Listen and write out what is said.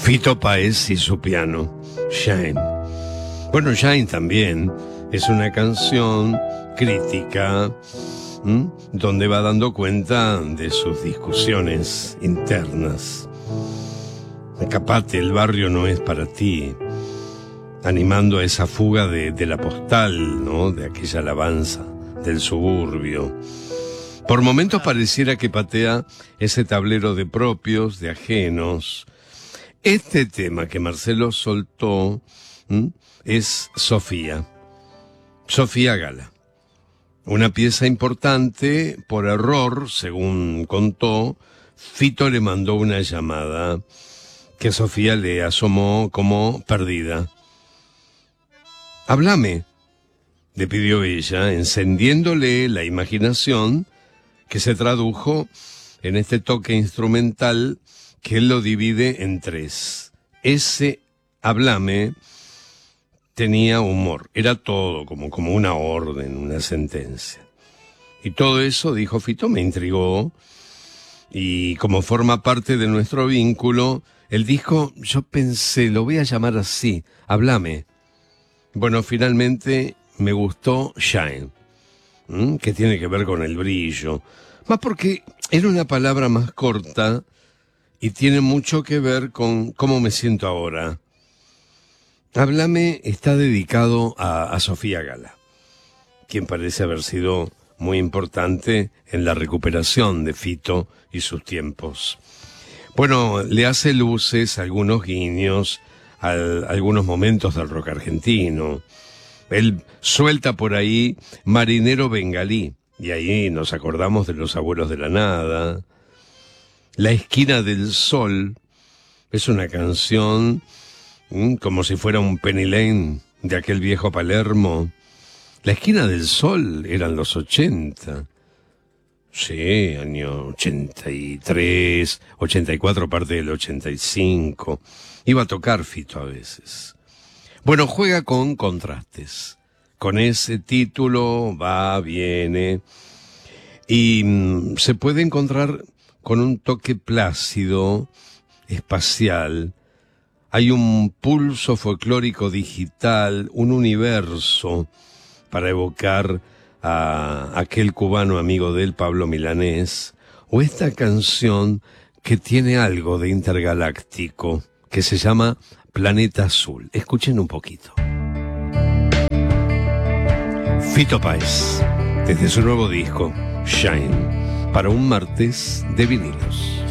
Fito Páez y su piano, Shine. Bueno, Shine también es una canción crítica, donde va dando cuenta de sus discusiones internas. Escapate, el barrio no es para ti, animando a esa fuga de la postal, ¿no? De aquella alabanza del suburbio. Por momentos pareciera que patea ese tablero de propios, de ajenos. Este tema que Marcelo soltó es Sofía Gala. Una pieza importante, por error, según contó, Fito le mandó una llamada que Sofía le asomó como perdida. «Háblame», le pidió ella, encendiéndole la imaginación, que se tradujo en este toque instrumental que él lo divide en tres. Ese «háblame» tenía humor, era todo como una orden, una sentencia. Y todo eso, dijo Fito, me intrigó, y como forma parte de nuestro vínculo, el disco, yo pensé, lo voy a llamar así, «Háblame». Bueno, finalmente me gustó Shine, que tiene que ver con el brillo, más porque era una palabra más corta y tiene mucho que ver con cómo me siento ahora. Háblame está dedicado a Sofía Gala, quien parece haber sido muy importante en la recuperación de Fito y sus tiempos. Bueno, le hace luces, algunos guiños, a algunos momentos del rock argentino. Él suelta por ahí Marinero Bengalí, y ahí nos acordamos de Los Abuelos de la Nada. La Esquina del Sol es una canción como si fuera un Penny Lane de aquel viejo Palermo. La Esquina del Sol eran los 80. Sí, año 83, 84, parte del 85. Iba a tocar Fito a veces. Bueno, juega con contrastes. Con ese título va, viene. Y se puede encontrar con un toque plácido, espacial. Hay un pulso folclórico digital, un universo para evocar a aquel cubano amigo de él, Pablo Milanés, o esta canción que tiene algo de intergaláctico, que se llama Planeta Azul. Escuchen un poquito. Fito Páez, desde su nuevo disco, Shine, para un martes de vinilos.